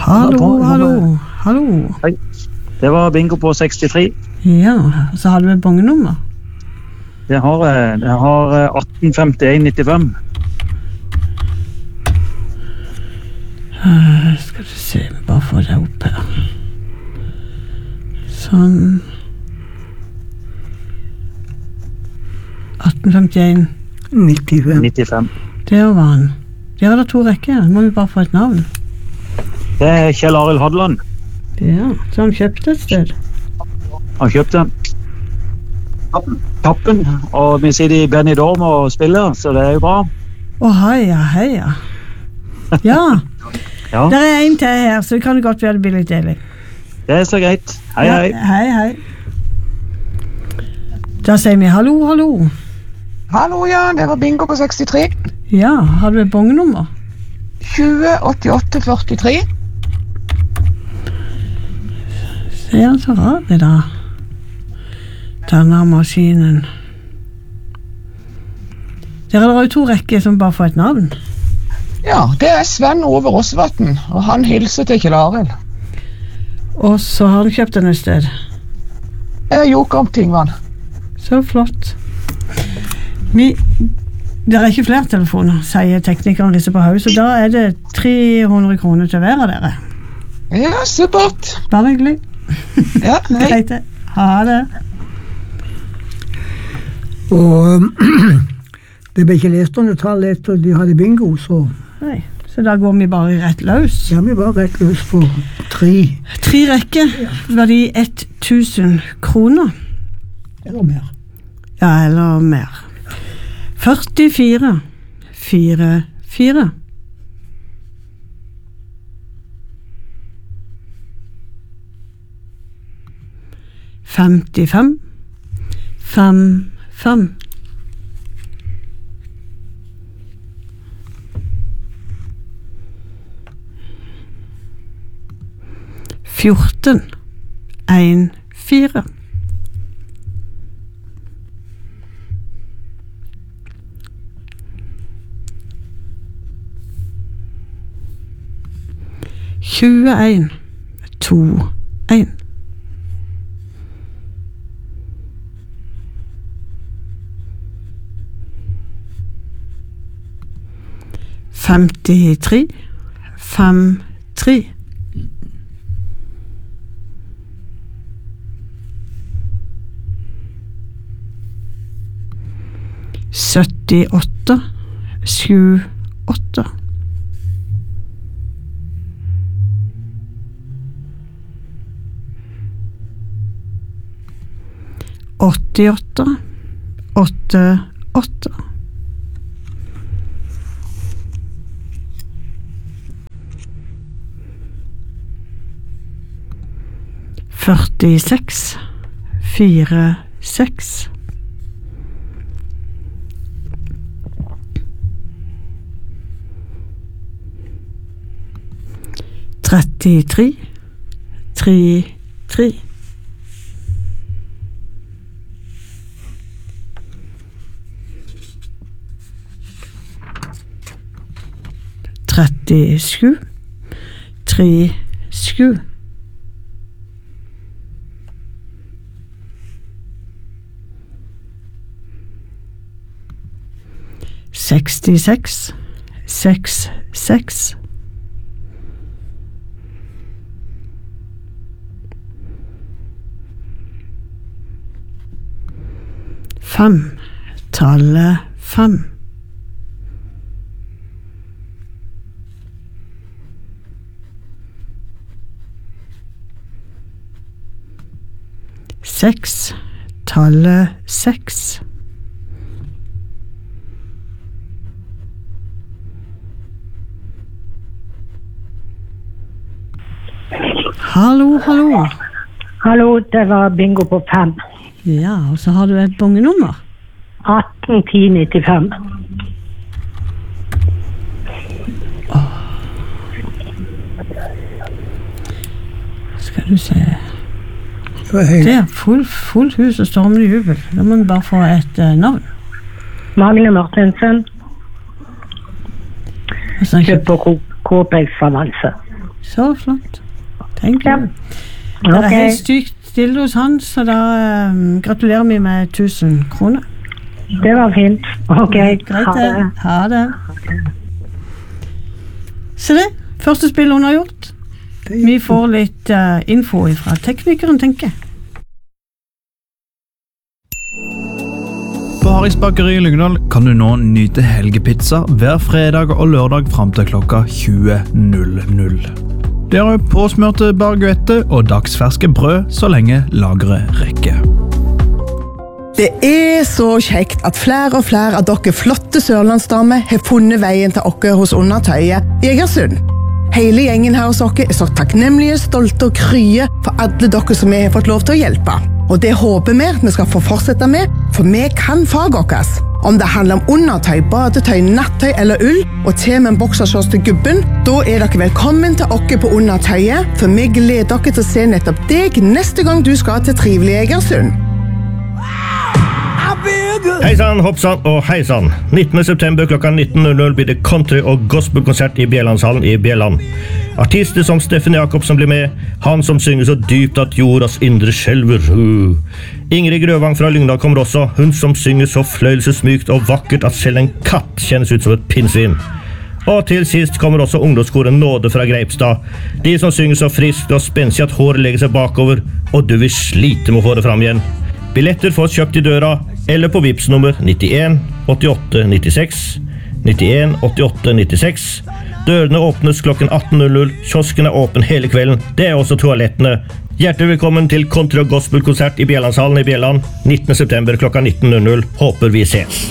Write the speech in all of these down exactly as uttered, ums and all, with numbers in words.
Hallo, hallo, hallo. Hei, det var bingo på sekstifire. Ja, så har du et bongenummer. Det har, jeg- det har eh, atten femtien nittifem. Uh, skal du se, bare få det opp her. Sånn. atten femtien nittifem. nittifem. Det var han. Der er det to rekker, må vi bare få et navn. Det er Kjell Arild Hadland. Ja, så han kjøpte et sted. Han kjøpte Tappen, og vi sitter i Benidorm og spiller, så det er jo bra. Å, heia, heia. Ja, Ja, der er en til her, så det kan godt være det blir litt deilig. det er så greit. Hei, hei. Ja, hei, hei. Da sier vi hallo, hallo. Hallo, ja, det var bingo på sekstifire. Ja, har du et bongenummer? tjue åttiåtte førtitre. Se han så rar det da. Denne maskinen. Der er det jo to rekker som bare får et navn. Ja, det er Sven Ove Rosvatn, og han hilser til Kjell Arild. Og så har han kjøpt den et sted. Det er Jokom Tingvann. Så flott. Vi, det er ikke flere telefoner, sier teknikeren disse på haug, så da er det tre hundre kroner til hver av dere. Ja, supert. Bare hyggelig. Ja, nei. Greit det. Ha det. Og det ble ikke lest under tall etter de hadde bingo, så Nei, så da går vi bare rett løs. ja, vi var rett løs på tre Tre rekker, verdi tusen kroner. eller mer. Ja, eller mer. førtifire, fire, fire. Femtifem, fem, fem. Fjorten, en, fire. Tjueen, to, en. Femtitre, fem, tre. Syttiåtte, sju, åtte. Åttiåtte, åtte, åtte. Førtiseks, fire, seks. Trettitre, tre, tre. Trettisju, tre, sju. Sekstiseks, seks, seks. Fem, tallet fem. Seks, tallet seks. Hallo, hallo. Hallo, det var bingo på fem. Ja, og så har du et bongenummer. atten ti nittifem. Skal du se. Det var helt Det er full, fullt hus og stormende jubel. Da må vi bare få et uh, navn. Magne Martinsen, Og så har han kjøpt kjøpt- på K- KPX Favanse. Så flott. Tenk Ja. du. Det er Ok. helt stygt stille hos han, så da um, gratulerer vi med tusen kroner. Det var fint. Ok, Greit ha det. det. Ha det. Så det, første spill hun har gjort. Vi får litt uh, info fra teknikeren, tenker jeg. På Harrys bakeri i Lyngdal kan du nå nyte helgepizza hver fredag og lørdag frem til klokka tjue null null. Det er påsmørte baguette og dagsferske brød så lenge lageret rekker. Det er så kjekt at flere og flere av dere flotte sørlandsdamer har funnet veien til dere hos Undertøyet i Egersund. Hele gjengen her hos dere er så takknemlige, stolte og krye for alle dere som vi har fått lov til å hjelpe. Og det håper vi vi skal få fortsette med, for vi kan faget okkes. Om det handler om undertøy, badetøy, nattøy eller ull, og til med en boksershorts til gubben, da er dere velkommen til dere på Undertøyet, for vi gleder dere til å se nettopp deg neste gang du skal til trivelige Egersund. Heisan, hoppsan og heisan. nittende september klokka nitten null null blir det country- og gospelkonsert i Bjellandshallen i Bjelland. Artister som Steffen Jakobsen blir med, han som synger så dypt at jordas indre skjelver. Uh. Ingrid Grøvang fra Lyngdal kommer også, hun som synger så fløyelsesmykt og vakkert at selv en katt kjennes ut som et pinnsvin. Og til sist kommer også ungdomskoren Nåde fra Greipstad. De som synger så friskt og spenstig at håret legger seg bakover, og du vil slite med å få det fram igjen. Billetter fås kjøpt i døra, eller på Vipps nummer nittien åttiåtte nittiseks, nittien åttiåtte nittiseks. Dørene åpnes klokken atten null null, kiosken er åpen hele kvelden, det er også toalettene. Hjertelig velkommen til country- og gospelkonsert i Bjellandshallen i Bjelland, nittende september klokka nitten null null. Håper vi ses.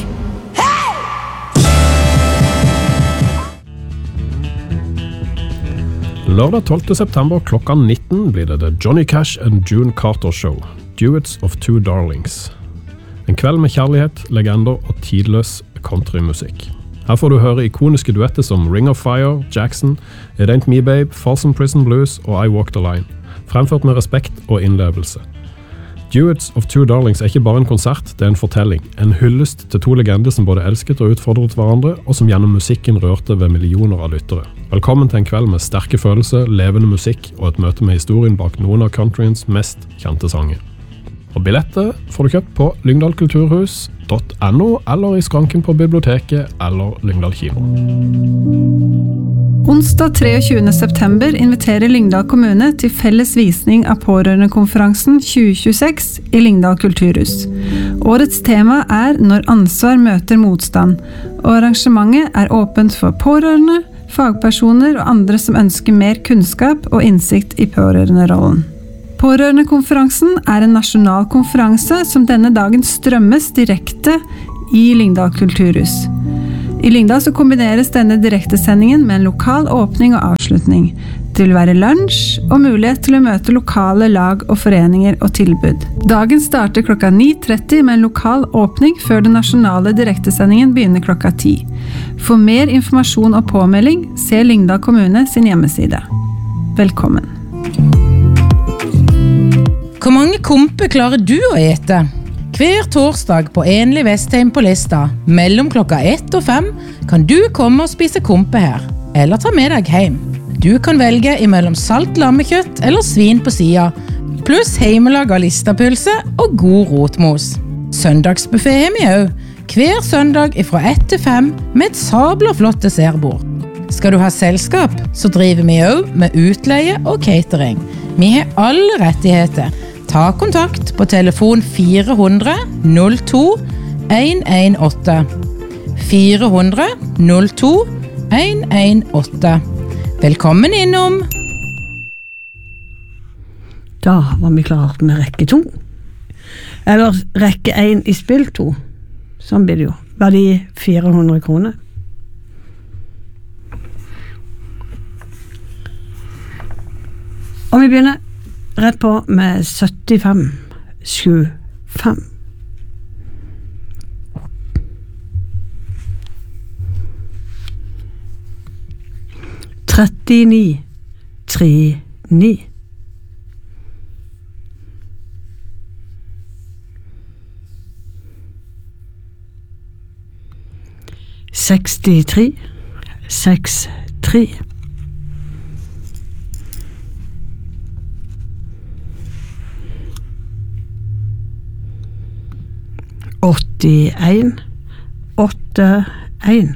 Lørdag tolvte september klokka nitten blir det The Johnny Cash and June Carter Show, Duets of Two Darlings. En kveld med kjærlighet, legender og tidløs countrymusikk. Her får du høre ikoniske duetter som Ring of Fire, Jackson, It Ain't Me Babe, Folsom Prison Blues og I Walk the Line, fremført med respekt og innlevelse. Duets of Two Darlings er ikke bare en konsert, det er en fortelling, en hyllest til to legender som både elsket og utfordret hverandre, og som gjennom musikken rørte ved millioner av lyttere. Velkommen til en kveld med sterke følelser, levende musikk og et møte med historien bak noen av countryens mest kjente sanger. Og billetter får du kjøpt på lyngdalkulturhus punktum no eller i skranken på biblioteket eller Lyngdal kino. Onsdag tjuetre september inviterer Lyngdal kommune til felles visning av pårørendekonferansen tjue tjueseks i Lyngdal kulturhus. Årets tema er Når ansvar møter motstand, og arrangementet er åpent for pårørende, fagpersoner og andre som ønsker mer kunnskap og innsikt i pårørenderollen. Pårørendekonferansen er en nasjonal konferanse som denne dagen strømmes direkte i Lyngdal kulturhus. I Lyngdal så kombineres denne direktesendingen med en lokal åpning og avslutning. Det vil være lunsj og mulighet til å møte lokale lag og foreninger og tilbud. Dagen starter klokka ni tretti med en lokal åpning før den nasjonale direktesendingen begynner klokka ti. For mer informasjon og påmelding, se Lyngdal kommune sin hjemmeside. Velkommen! Hvor mange kompe klarer du å ete? Hver torsdag på Enlig Vestheim på Lista, mellom klokka ett og fem, kan du komme og spise kompe her, eller ta med deg hjem. Du kan velge imellom salt lammekjøtt eller svin på sida, pluss heimelaga listapølse og god rotmos. Søndagsbuffet har vi også, hver søndag fra ett til fem med et sabla flott dessertbord. Skal du ha selskap, så driver vi også med utleie og catering. Vi har alle rettigheter. Ta kontakt på telefon fire hundre null to en en åtte. fire hundre null to en en åtte. Velkommen innom! Da var vi klart med rekke to. Eller rekke én i spill to. Sånn blir det jo. Verdi fire hundre kroner. Og vi begynner rett på med syttifem tjuefem. trettini trettini. sekstitre sekstitre. syttien åttien.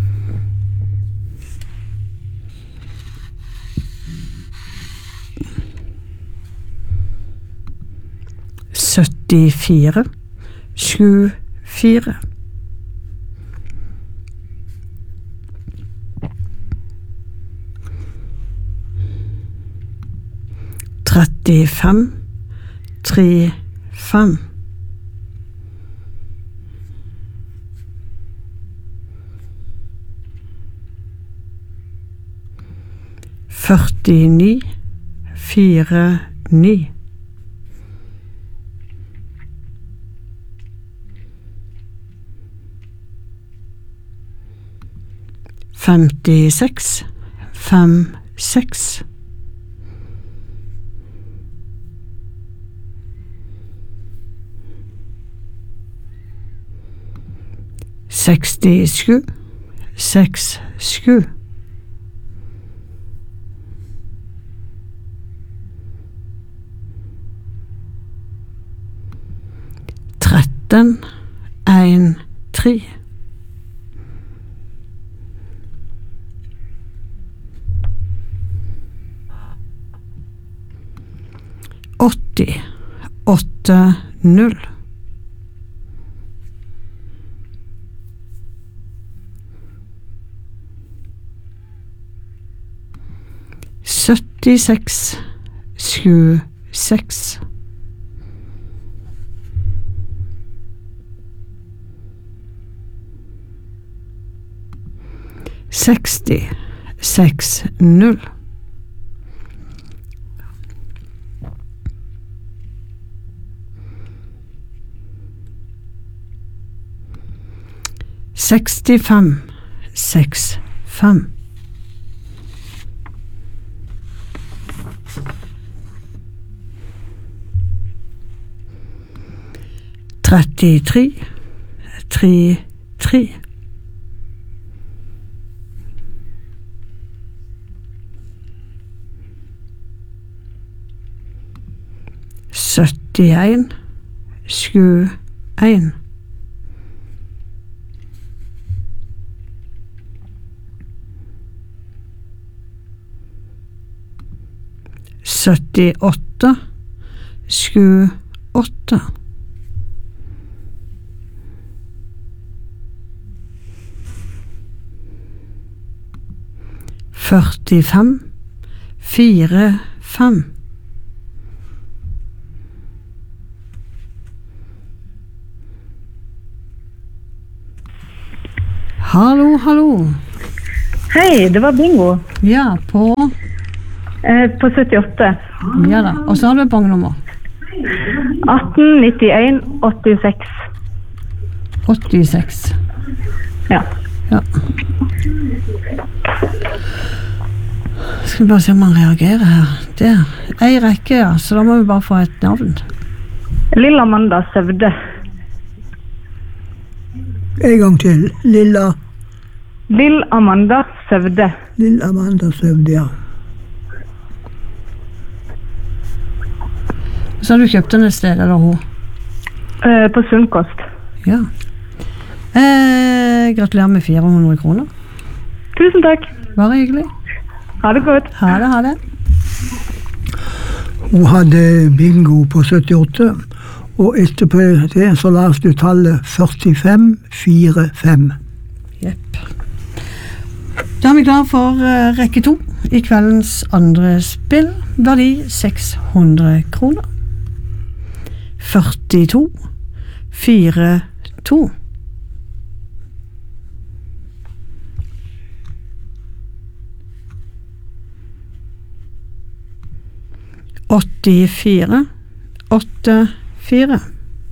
syttifire sju fire. trettifem tre fem. førtini fire ni. femtiseks fem seks. sekstisju seks sju. tretten en tre. åtti åtte null. syttiseks sju seks. seksti seks null. sekstifem seks fem. trettitre tre tre. syttien sju en. syttiåtte sju åtte. førtifem fire fem. Hallo, hallo. Hei, det var bingo. Ja, på? Eh, på syttiåtte. Ja da, og så har du et bongnummer. atten nittien åttiseks. åttiseks. Ja. Ja. Skal vi bare se om han reagerer her. Der. Ei rekke, ja, så da må vi bare få et navn. Lilla Amanda Søvde. En gang til. Lilla Lill Amanda Søvde. Lill Amanda Søvde, ja. Så har du kjøpt den et sted, eller hun? Eh, på Sunnkost. Ja. Eh, gratulerer med fire hundre kroner. Tusen takk. Bare hyggelig. Ha det godt. Ha det, ha det. Hun hadde bingo på syttiåtte, og etterpå det så las du tallet førtifem fire fem. Jepp. Da er vi klar for uh, rekke to i kveldens andre spill. Verdi seks hundre kroner. førtito fire to. åttifire åtte fire.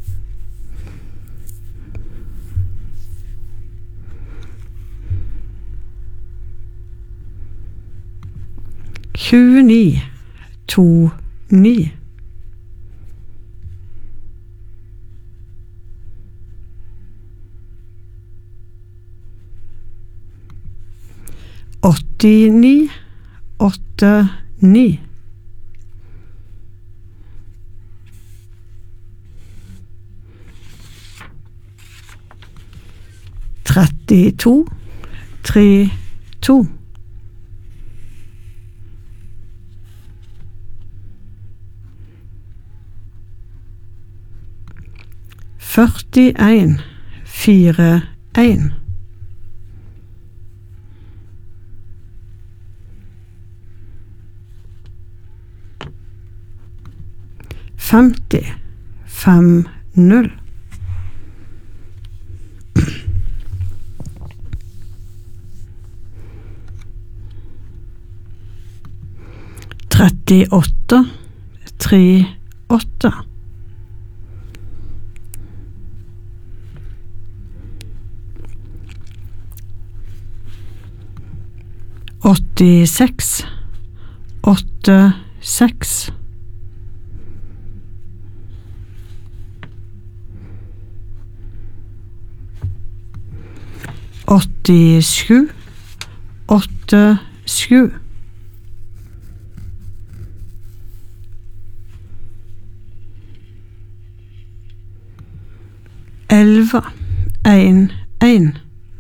tjueni to ni. åttini åtte ni. trettito, tre, to. førtien, fire, en. femti, fem, null. trettiåtte, tre, åtte. åttiseks, åtte, seks. åttisju, åtte, sju. Elva, en, en.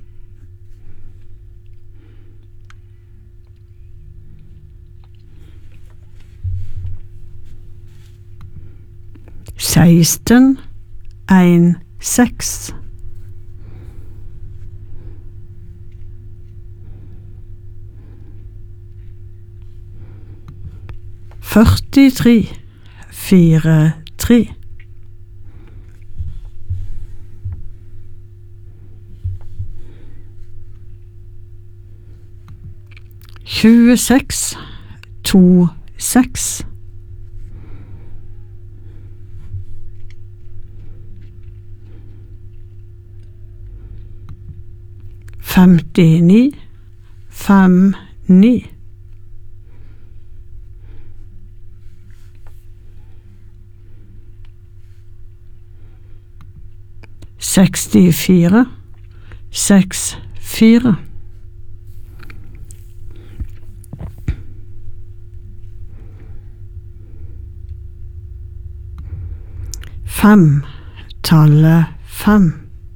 Seksten, en, seks. førtitre, fire, tre. tjueseks, to, seks. femtini, fem, ni. sekstifire, seks, fire. Fem, tallet fem.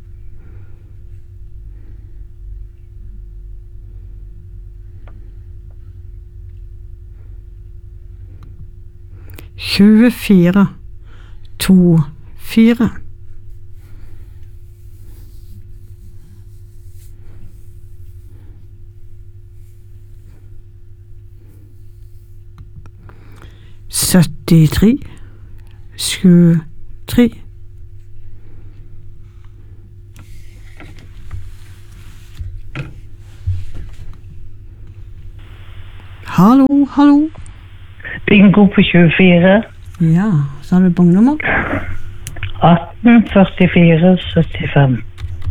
tjuefire, to, fire. syttitre, sju, tre. Hallo, hallo. Bingo på tjuefire. Ja, så har du bongnummer. atten, førtifire, syttifem.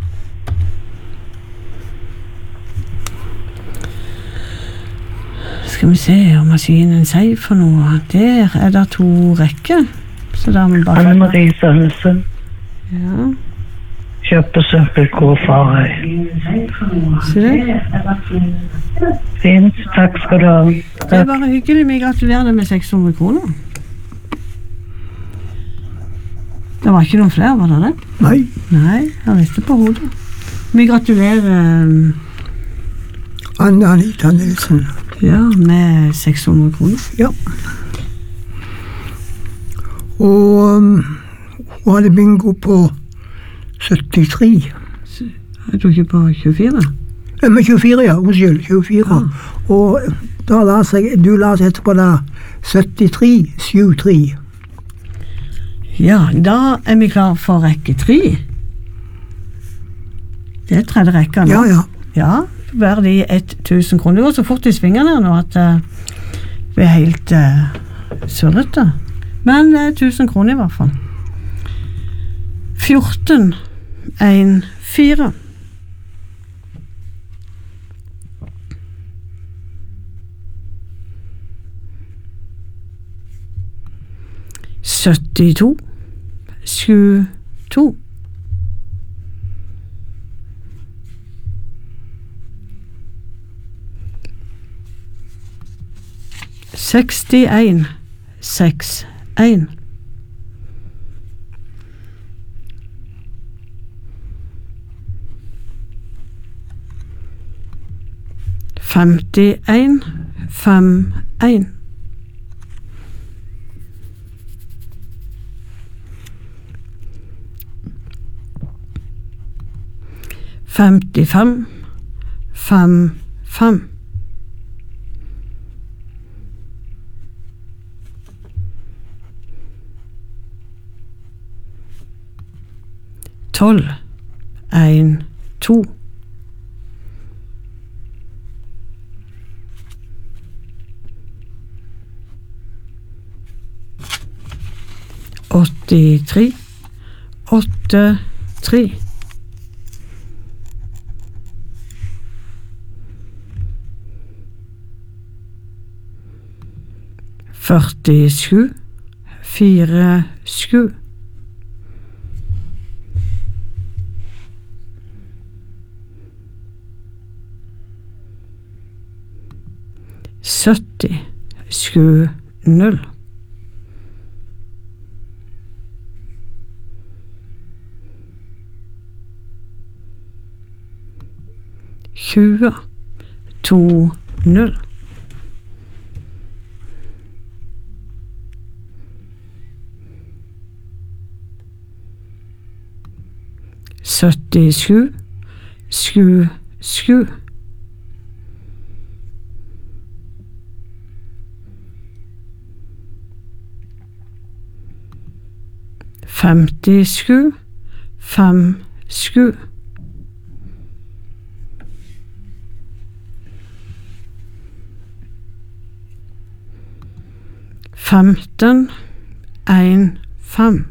Skal vi se om maskinen sier for noe. Der er det to rekker. Så da må vi bare... Anne-Marie Sønnesen. Ja. Kjøper søppelkår Farøy. Se det. Fint, takk skal du ha. Det er bare hyggelig. Vi gratulerer deg med seks hundre kroner. Det var ikke noen flere, var det det? Nei. Nei, jeg visste på hodet. Vi gratulerer um, Anne-Anita Nilsen. Ja, med seks hundre kroner. Ja. Og um, hun hadde bingo på syttitre. Jeg tror ikke på tjuefire. Ja, men tjuefire, ja. Unnskyld, tjuefire. Ja. Og da la seg, du la seg etterpå da syttitre, sju, tre. Ja, da er vi klar for rekke tre. Det er tredje rekka nå. Ja, ja. Ja, hver de tusen kroner. Det går så fort i svingene nå at uh, vi er helt uh, surrete. Men det er tusen kroner i hvert fall. fjorten, en, fire. syttito, sju, to. sekstien, seks, en. femtien, fem, en. femtifem, fem, fem. tolv, en, to. åttitre, åtte, tre. førtisju, fire, sju. sytti, sju, null. tjue, to, null. syttisju, sju, sju. femtisju, fem, sju. femten, en, fem.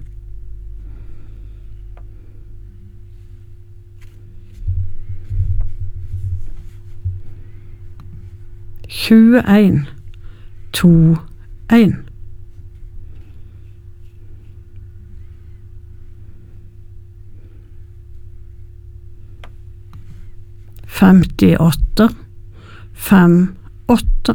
tjueen, to, en. femtiåtte, fem, åtte.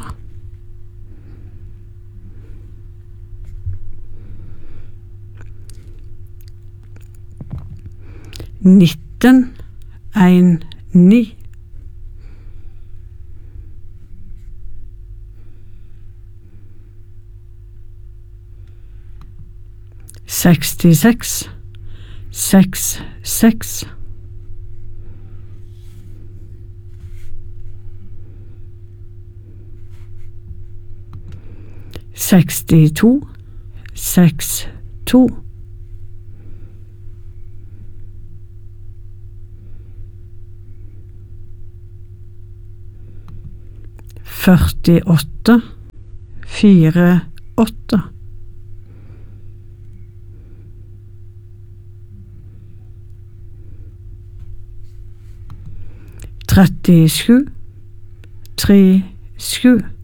nitten, en, ni. sekstiseks, seks, seks. sekstito, seks, to. førtiåtte, fire, åtte. trettisju, tre, sju.